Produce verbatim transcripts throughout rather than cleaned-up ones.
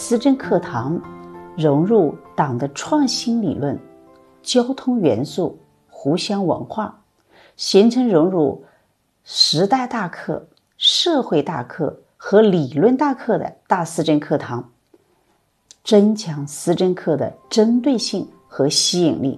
思政课堂融入党的创新理论、交通元素、湖湘文化，形成融入时代大课、社会大课和理论大课的大思政课堂，增强思政课的针对性和吸引力。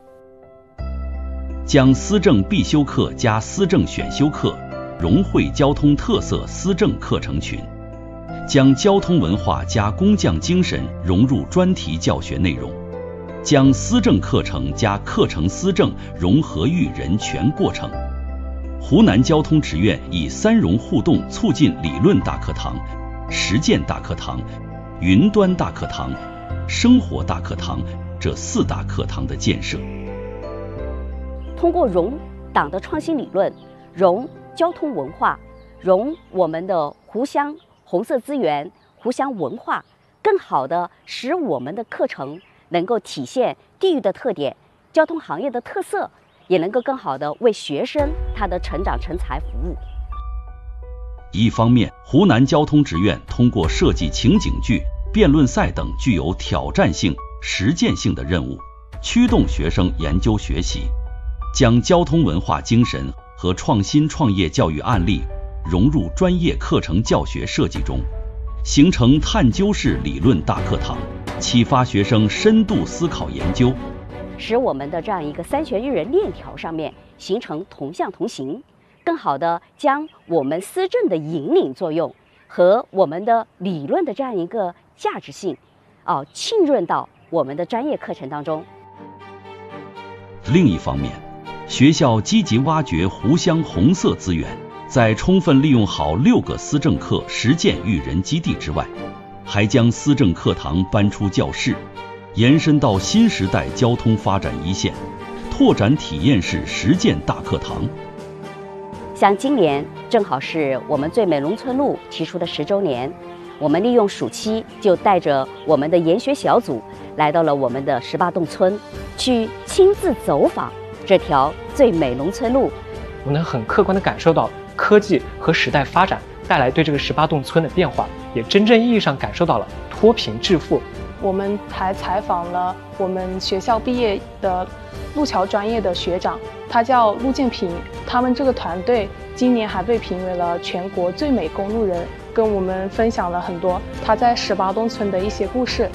将思政必修课加思政选修课融汇交通特色思政课程群，将交通文化加工匠精神融入专题教学内容，将思政课程加课程思政融合育人全过程。湖南交通职院以三融互动促进理论大课堂、实践大课堂、云端大课堂、生活大课堂这四大课堂的建设， 通过融党的创新理论、融交通文化、融我们的湖湘红色资源、湖湘文化，更好的使我们的课程能够体现地域的特点、交通行业的特色，也能够更好的为学生他的成长成才服务。 一方面，湖南交通职院通过设计情景剧、辩论赛等具有挑战性、实践性的任务，驱动学生研究学习，将交通文化精神和创新创业教育案例融入专业课程教学设计中，形成探究式理论大课堂，启发学生深度思考研究， 使我们的这样一个三权育人链条上面形成同向同行，更好的将我们思政的引领作用和我们的理论的这样一个价值性哦，浸润到我们的专业课程当中。 另一方面，学校积极挖掘湖湘红色资源，在充分利用好六个思政课实践育人基地之外，还将思政课堂搬出教室，延伸到新时代交通发展一线，拓展体验式实践大课堂。 像今年正好是我们最美农村路提出的十周年，我们利用暑期就带着我们的研学小组来到了我们的十八洞村，去亲自走访这条最美农村路。 我能很客观地感受到科技和时代发展带来对这个十八洞村的变化，也真正意义上感受到了脱贫致富。 我们还采访了我们学校毕业的路桥专业的学长，他叫陆建平，他们这个团队今年还被评为了全国最美公路人，跟我们分享了很多他在十八洞村的一些故事。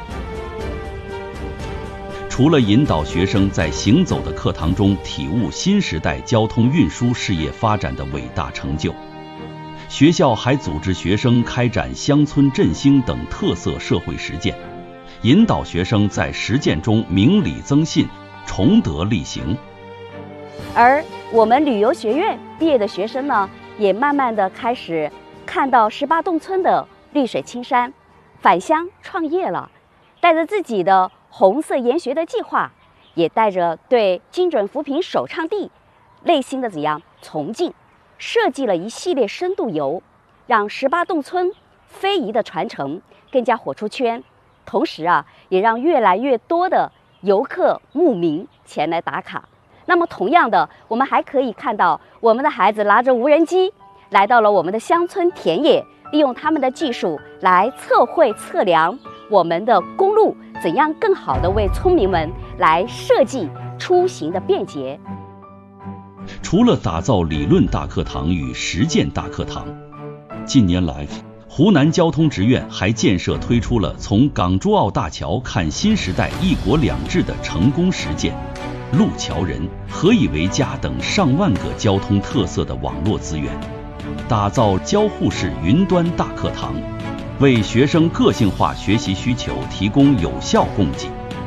除了引导学生在行走的课堂中体悟新时代交通运输事业发展的伟大成就，学校还组织学生开展乡村振兴等特色社会实践，引导学生在实践中明理增信，崇德力行。 而我们旅游学院毕业的学生呢，也慢慢的开始看到十八洞村的绿水青山，返乡创业了，带着自己的红色研学的计划，也带着对精准扶贫首倡地内心的怎样崇敬，设计了一系列深度游，让十八洞村非遗的传承更加火出圈，同时啊，也让越来越多的游客慕名前来打卡。那么同样的，我们还可以看到我们的孩子拿着无人机来到了我们的乡村田野，利用他们的技术来测绘测量我们的公路怎样更好的为村民们来设计出行的便捷。 除了打造理论大课堂与实践大课堂，近年来湖南交通职院还建设推出了从港珠澳大桥看新时代一国两制的成功实践，路桥人、何以为家等上万个交通特色的网络资源，打造交互式云端大课堂，为学生个性化学习需求提供有效供给。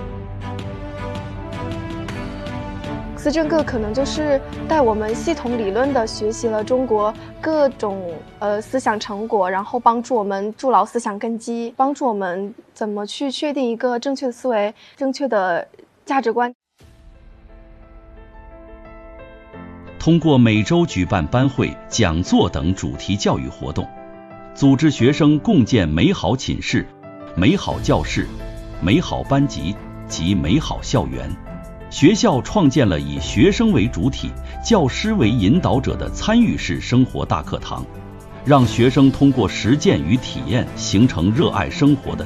思政课可能就是带我们系统理论的学习了中国各种呃思想成果，然后帮助我们筑牢思想根基，帮助我们怎么去确定一个正确的思维、正确的价值观。 通过每周举办班会、讲座等主题教育活动，组织学生共建美好寝室、美好教室、美好班级及美好校园。学校创建了以学生为主体、教师为引导者的参与式生活大课堂，让学生通过实践与体验形成热爱生活的